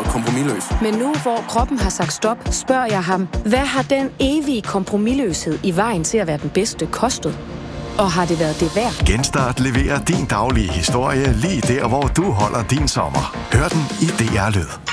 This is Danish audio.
kompromisløs. Men nu, hvor kroppen har sagt stop, spørger jeg ham, hvad har den evige kompromisløshed i vejen til at være den bedste kostet? Og har det været det værd? Genstart leverer din daglige historie lige der, hvor du holder din sommer. Hør den i DR Lyd.